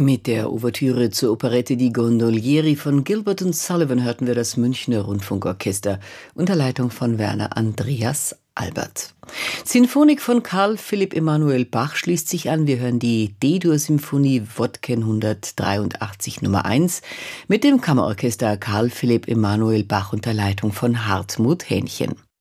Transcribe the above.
Mit der Ouvertüre zur Operette Die Gondolieri von Gilbert und Sullivan hörten wir das Münchner Rundfunkorchester unter Leitung von Werner Andreas Albert. Sinfonik von Karl Philipp Emanuel Bach schließt sich an. Wir hören die D-Dur-Symphonie Wodken 183 Nummer 1 mit dem Kammerorchester Karl Philipp Emanuel Bach unter Leitung von Hartmut Hähnchen.